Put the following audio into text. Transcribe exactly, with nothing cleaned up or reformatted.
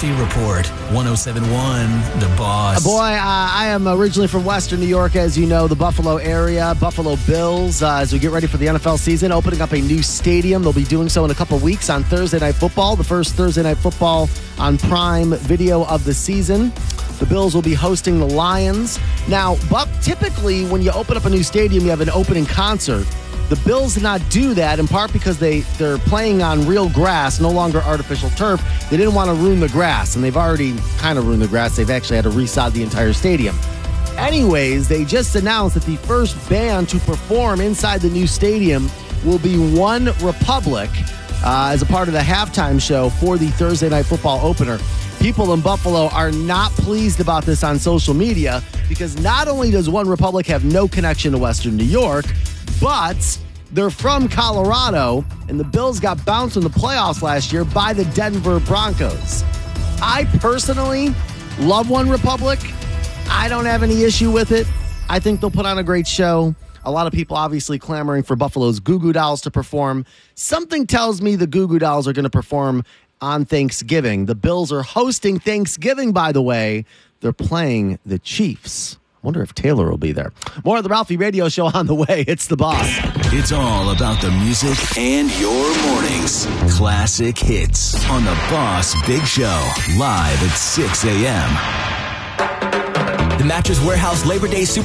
Ralphie Report, one oh seven point one, The Boss. Boy, uh, I am originally from Western New York, as you know, the Buffalo area. Buffalo Bills, uh, as we get ready for the N F L season, opening up a new stadium. They'll be doing so in a couple weeks on Thursday Night Football, the first Thursday Night Football on Prime Video of the season. The Bills will be hosting the Lions. Now, Buck, typically when you open up a new stadium, you have an opening concert. The Bills did not do that, in part because they, they're playing on real grass, no longer artificial turf. They didn't want to ruin the grass, and they've already kind of ruined the grass. They've actually had to resod the entire stadium. Anyways, they just announced that the first band to perform inside the new stadium will be One Republic uh, as a part of the halftime show for the Thursday Night Football opener. People in Buffalo are not pleased about this on social media because not only does One Republic have no connection to Western New York, but they're from Colorado, and the Bills got bounced in the playoffs last year by the Denver Broncos. I personally love One Republic. I don't have any issue with it. I think they'll put on a great show. A lot of people obviously clamoring for Buffalo's Goo Goo Dolls to perform. Something tells me the Goo Goo Dolls are going to perform on Thanksgiving. The Bills are hosting Thanksgiving, by the way. They're playing the Chiefs. I wonder if Taylor will be there. More of the Ralphie Radio Show on the way. It's The Boss. It's all about the music and your mornings. Classic hits on The Boss Big Show, live at six a.m. The Mattress Warehouse Labor Day Super